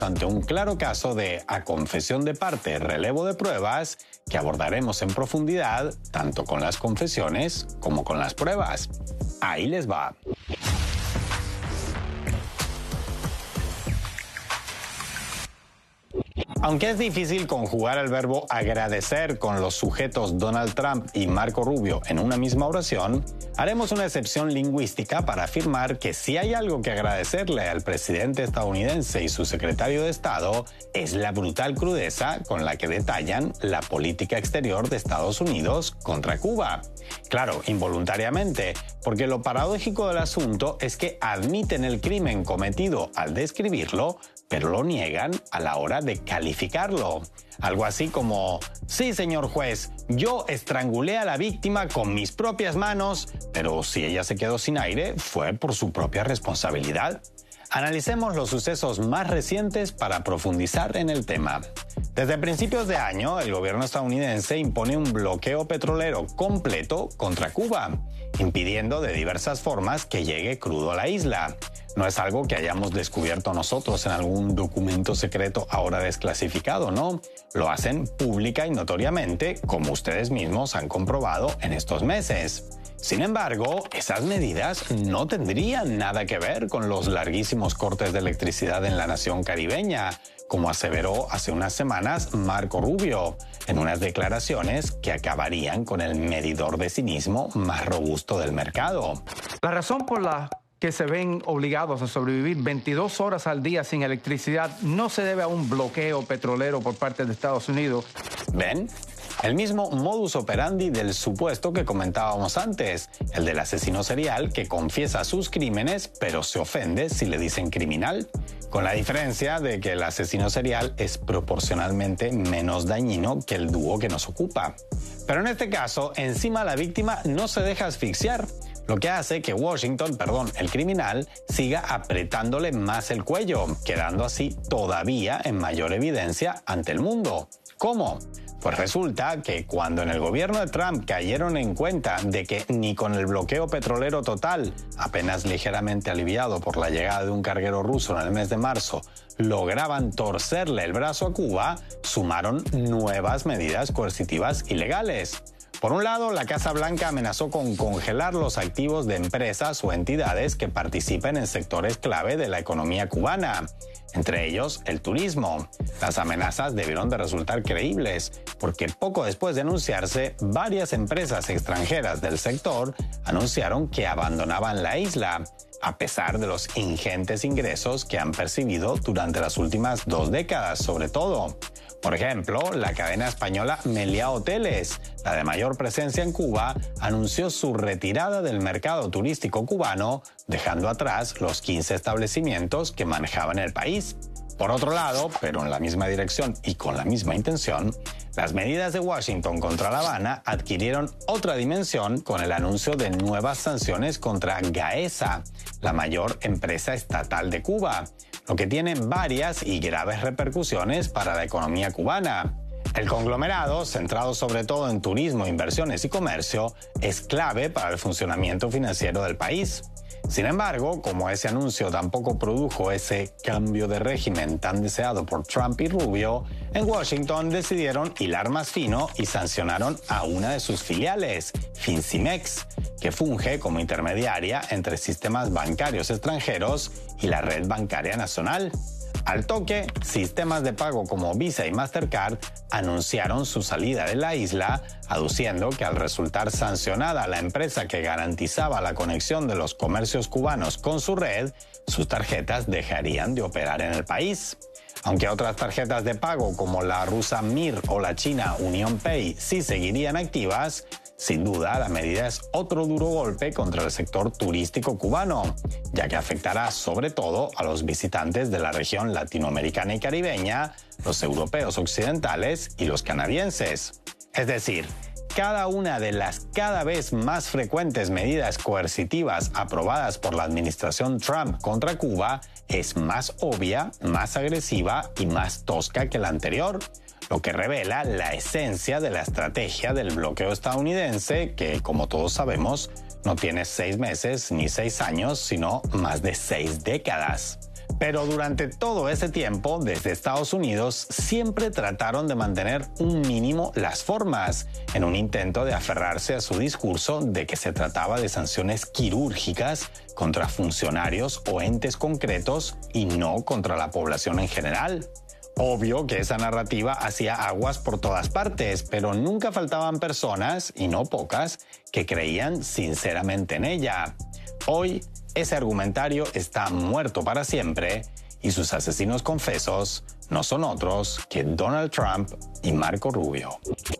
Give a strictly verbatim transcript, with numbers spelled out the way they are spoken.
ante un claro caso de a confesión de parte, relevo de pruebas, que abordaremos en profundidad tanto con las confesiones como con las pruebas. Ahí les va. Aunque es difícil conjugar el verbo agradecer con los sujetos Donald Trump y Marco Rubio en una misma oración, haremos una excepción lingüística para afirmar que si hay algo que agradecerle al presidente estadounidense y su secretario de Estado es la brutal crudeza con la que detallan la política exterior de Estados Unidos contra Cuba. Claro, involuntariamente, porque lo paradójico del asunto es que admiten el crimen cometido al describirlo, pero lo niegan a la hora de calificarlo. Algo así como, sí, señor juez, yo estrangulé a la víctima con mis propias manos, pero si ella se quedó sin aire, fue por su propia responsabilidad. Analicemos los sucesos más recientes para profundizar en el tema. Desde principios de año, el gobierno estadounidense impone un bloqueo petrolero completo contra Cuba, impidiendo de diversas formas que llegue crudo a la isla. No es algo que hayamos descubierto nosotros en algún documento secreto ahora desclasificado, ¿no? Lo hacen pública y notoriamente, como ustedes mismos han comprobado en estos meses. Sin embargo, esas medidas no tendrían nada que ver con los larguísimos cortes de electricidad en la nación caribeña, como aseveró hace unas semanas Marco Rubio, en unas declaraciones que acabarían con el medidor de cinismo más robusto del mercado. La razón por la que se ven obligados a sobrevivir veintidós horas al día sin electricidad no se debe a un bloqueo petrolero por parte de Estados Unidos. ¿Ven? El mismo modus operandi del supuesto que comentábamos antes, el del asesino serial que confiesa sus crímenes pero se ofende si le dicen criminal, con la diferencia de que el asesino serial es proporcionalmente menos dañino que el dúo que nos ocupa. Pero en este caso, encima la víctima no se deja asfixiar, lo que hace que Washington, perdón, el criminal, siga apretándole más el cuello, quedando así todavía en mayor evidencia ante el mundo. ¿Cómo? Pues resulta que cuando en el gobierno de Trump cayeron en cuenta de que ni con el bloqueo petrolero total, apenas ligeramente aliviado por la llegada de un carguero ruso en el mes de marzo, lograban torcerle el brazo a Cuba, sumaron nuevas medidas coercitivas ilegales. Por un lado, la Casa Blanca amenazó con congelar los activos de empresas o entidades que participen en sectores clave de la economía cubana, entre ellos el turismo. Las amenazas debieron de resultar creíbles, porque poco después de anunciarse, varias empresas extranjeras del sector anunciaron que abandonaban la isla, a pesar de los ingentes ingresos que han percibido durante las últimas dos décadas, sobre todo. Por ejemplo, la cadena española Meliá Hoteles, la de mayor presencia en Cuba, anunció su retirada del mercado turístico cubano, dejando atrás los quince establecimientos que manejaban el país. Por otro lado, pero en la misma dirección y con la misma intención, las medidas de Washington contra La Habana adquirieron otra dimensión con el anuncio de nuevas sanciones contra Gaesa, la mayor empresa estatal de Cuba, lo que tiene varias y graves repercusiones para la economía cubana. El conglomerado, centrado sobre todo en turismo, inversiones y comercio, es clave para el funcionamiento financiero del país. Sin embargo, como ese anuncio tampoco produjo ese cambio de régimen tan deseado por Trump y Rubio, en Washington decidieron hilar más fino y sancionaron a una de sus filiales, Fincimex, que funge como intermediaria entre sistemas bancarios extranjeros y la red bancaria nacional. Al toque, sistemas de pago como Visa y Mastercard anunciaron su salida de la isla, aduciendo que al resultar sancionada la empresa que garantizaba la conexión de los comercios cubanos con su red, sus tarjetas dejarían de operar en el país. Aunque otras tarjetas de pago como la rusa Mir o la china UnionPay sí seguirían activas, sin duda la medida es otro duro golpe contra el sector turístico cubano, ya que afectará sobre todo a los visitantes de la región latinoamericana y caribeña, los europeos occidentales y los canadienses. Es decir, cada una de las cada vez más frecuentes medidas coercitivas aprobadas por la administración Trump contra Cuba es más obvia, más agresiva y más tosca que la anterior, lo que revela la esencia de la estrategia del bloqueo estadounidense que, como todos sabemos, no tiene seis meses ni seis años, sino más de seis décadas. Pero durante todo ese tiempo, desde Estados Unidos, siempre trataron de mantener un mínimo las formas, en un intento de aferrarse a su discurso de que se trataba de sanciones quirúrgicas contra funcionarios o entes concretos y no contra la población en general. Obvio que esa narrativa hacía aguas por todas partes, pero nunca faltaban personas, y no pocas, que creían sinceramente en ella. Hoy, ese argumentario está muerto para siempre y sus asesinos confesos no son otros que Donald Trump y Marco Rubio.